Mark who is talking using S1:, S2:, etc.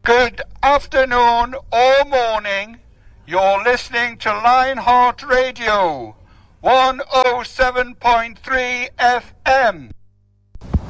S1: Good afternoon or morning. You're listening to Lionheart Radio, 107.3 FM.